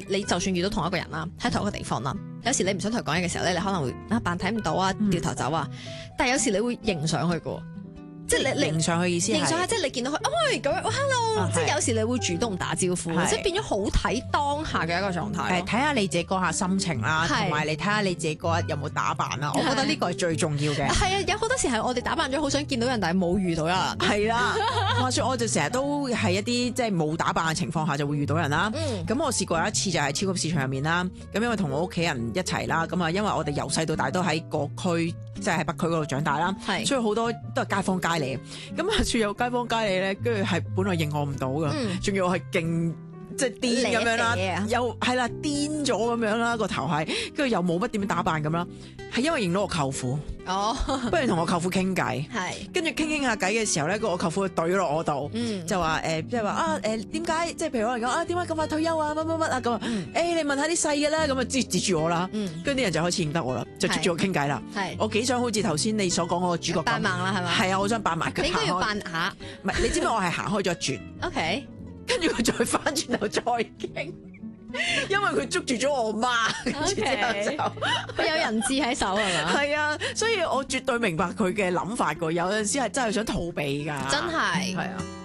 你就算遇到同一個人啦，喺同一個地方啦，有時你唔想同佢講嘢嘅時候咧，你可能會扮睇唔到啊，掉頭走啊，但係有時你會迎上去嘅。即係你迎上去意思係迎上去，即係你見到佢，咁樣，hello，即係有時你會主動打招呼，即係變咗好睇當下嘅一個狀態。 睇下你自己嗰下心情啦，同埋你睇下你自己嗰日有冇打扮啦。我覺得呢個係最重要嘅。 係啊，有好多時係我哋打扮咗，好想見到人，但係冇遇到人。 係啦，話說我就成日都係一啲即係冇打扮嘅情況下就會遇到人啦。咁我試過有一次就係超級市場入面啦，咁因為同我屋企人一齊啦，咁啊因為我哋由細到大都喺個區，即係喺北區嗰度長大啦，所以好多都係街坊街嚟嘅。咁話說有街坊街嚟咧，跟住係本來認我唔到噶，仲要我係勁即係癲咁樣啦，又係啦癲咗咁樣啦個頭係，跟住又冇乜點樣打扮咁啦，係因為認到我舅父。不如同我舅父傾偈，跟住傾下偈嘅時候咧，我舅父就懟落我度，就話即係話點解即係譬如我嚟講點解咁快退休啊乜啊咁你問下啲細嘅啦，咁啊指住我啦，跟住啲人就開始認得我啦，就捉住我傾偈啦。我幾想好似頭先你所講嗰個主角扮盲啦係咪？ 係啊，我想扮埋佢。 你應該要扮下， 唔係你知唔知我係行開咗一轉 ？OK， 跟住佢再翻轉頭再傾。因為佢捉住咗我媽，跟住之後就有人質喺手係嘛？ 係啊，所以我絕對明白佢嘅諗法㗎。有陣時係真係想逃避㗎， 真係。 係啊。